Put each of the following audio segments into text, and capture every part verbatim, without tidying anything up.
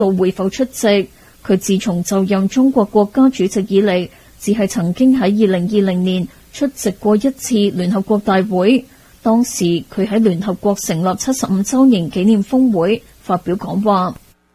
到會否出席。佢自從就任中國國家主席以嚟，只係曾經喺二零二零年出席過一次聯合國大會。當時佢喺聯合國成立七十五週年紀念峰會發表講話。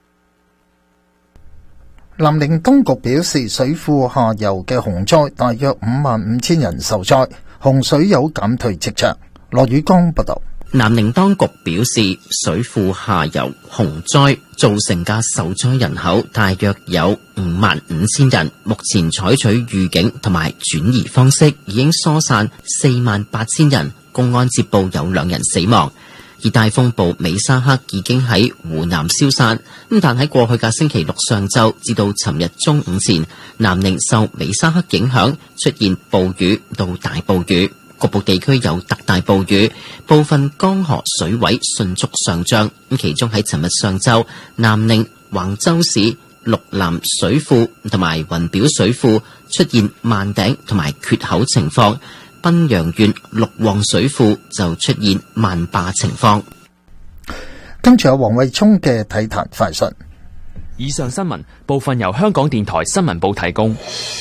南寧當局表示，水庫下游嘅洪災大約五萬五千人受災，洪水有減退跡象。羅宇光報道。 南寧當局表示，水庫下游洪災造成嘅受災人口大約有五萬五千人，目前採取預警同埋轉移方式，已經疏散四萬八千人。公安接報有兩人死亡。熱帶風暴美沙克已經喺湖南消散，咁但喺過去嘅星期六上晝至到尋日中午前，南寧受美沙克影響出現暴雨到大暴雨，局部地區有特大暴雨，部分江河水位迅速上漲。咁其中喺尋日上晝，南寧橫州市綠南水庫同埋雲表水庫出現漫頂同埋缺口情況。賓陽縣綠旺水庫就出現漫壩情況。 跟住有黃慧聰嘅體壇快訊。 以上新聞部分由香港電台新聞部提供。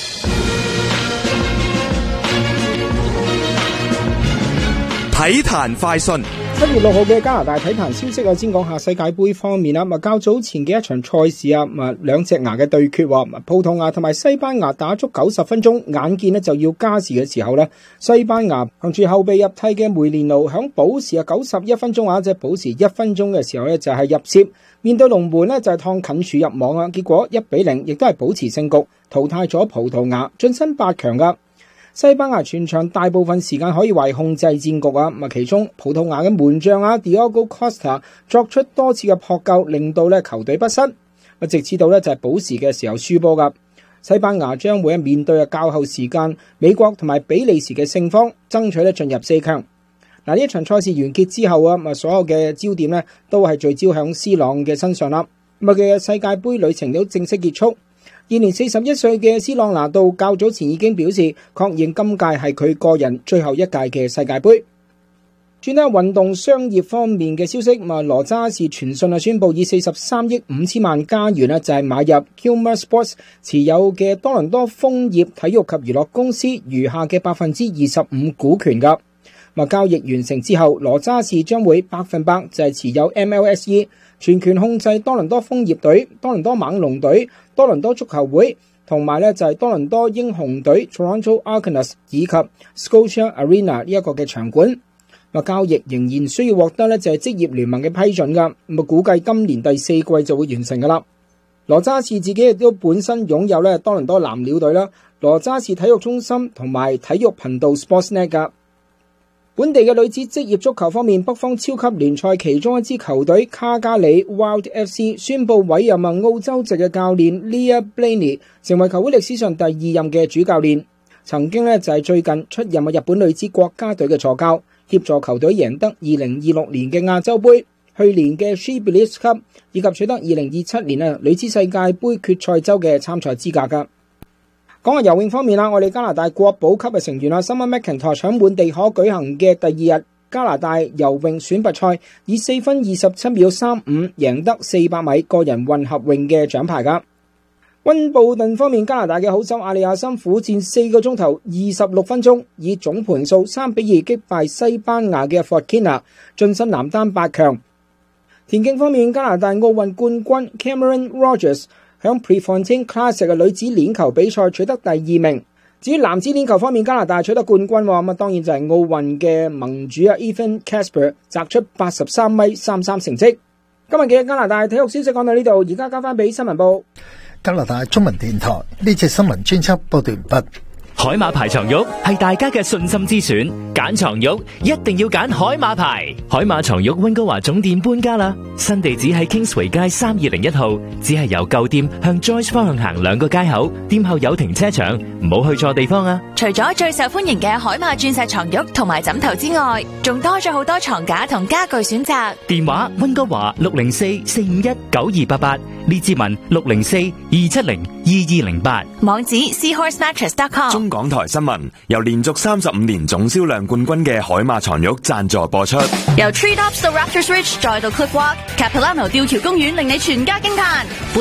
體壇快訊。 七月六號嘅加拿大體壇消息啊，先講下世界盃方面啦。咁較早前嘅一場賽事啊，咁兩隻牙嘅對決，葡萄牙同埋西班牙打足九十分鐘，眼見咧就要加時嘅時候咧，西班牙憑住後備入替嘅梅連奴響補時啊九十一分鐘啊，即係補時一分鐘嘅時候咧就係入楔，面對龍門咧就係趟近柱入網啊，結果一比零，亦都係保持勝局，淘汰咗葡萄牙，晉身八強噶。西班牙全場大部分時間可以話控制戰局啊，咁其中葡萄牙嘅門將啊 Diogo Costa 作出多次嘅撲救，令到咧球隊不失，直至到咧就係補時嘅時候輸波噶。西班牙將會面對啊較後時間美國同埋比利時嘅勝方，爭取咧進入四強。嗱，呢一場賽事完結之後啊，咁所有嘅焦點咧都係聚焦響 C 朗嘅身上啦。咁佢嘅世界盃旅程都正式結束。現年四十一歲嘅 C 朗拿度較早前已經表示，確認今屆係佢個人最後一屆嘅世界盃。轉睇運動商業方面嘅消息，咁羅渣士傳訊啊宣布以四十三億五千萬加元啊就係買入 Kilmer Sports 持有嘅多倫多楓葉體育及娛樂公司餘下嘅百分之二十五股權噶。咁交易完成之後，羅渣士將會百分百就係持有 M L S E， 全權控制多倫多楓葉隊、多倫多猛龍隊、多倫多足球會同埋咧就係多倫多英雄隊 Toronto Argonauts 以及 Scotia Arena 呢一個嘅場館。咁交易仍然需要獲得咧就係職業聯盟嘅批准噶，咁啊估計今年第四季就會完成噶啦。羅渣士自己亦都本身擁有咧多倫多藍鳥隊啦、羅渣士體育中心同埋體育頻道 Sportsnet 噶。本地嘅女子職業足球方面，北方超級聯賽其中一支球隊卡加里 Wild F C 宣布委任啊澳洲籍嘅教練 Leah Blaney 成為球會歷史上第二任嘅主教練。曾經呢就係最近出任啊日本女子國家隊嘅助教，協助球隊贏得二零二六年嘅亞洲盃、去年嘅 She Believes Cup 以及取得二零二七年啊女子世界盃決賽周嘅參賽資格噶。講下游泳方面啦，我哋加拿大國寶級嘅成員啊 Summer McIntosh 喺滿地可舉行嘅第二日加拿大游泳選拔賽，以四分二十七秒三五贏得四百米個人混合泳嘅獎牌噶。溫布頓方面，加拿大嘅好手阿里亞森苦戰四個鐘頭二十六分鐘，以總盤數三比二擊敗西班牙嘅 Fortuna， 晉身男單八強。田徑方面，加拿大奧運冠軍 Cameron Rogers響 Prefontaine Classic 嘅女子鏈球比賽取得第二名。至於男子鏈球方面，加拿大取得冠軍，咁啊當然就係奧運嘅盟主啊 Ethan Casper 擲出八十三米三三成績。今日嘅加拿大體育消息講到呢度，而家交翻俾新聞部。 加拿大中文電台呢隻新聞專輯報道完畢。 海馬牌床褥係大家嘅信心之選，揀床褥一定要揀海馬牌。海馬床褥溫哥華總店搬家啦，新地址喺 Kingsway 街三二零一號，只係由舊店向 Joyce 方向行兩個街口，店後有停車場，唔好去錯地方啊！ 除咗最受歡迎嘅海馬鑽石床褥同埋枕頭之外，仲多咗好多床架同家具選擇。 電話溫哥華六零四四五一九二八八，列治文六零四二七零二二零八， 網址 seahorse mattress dot com。 中港台新聞由連續三十五年總銷量冠軍嘅海馬床褥贊助播出。 由 Treetops 到 Raptors Ridge 再到 Cliffwalk，Capilano 吊橋公園令你全家驚嘆。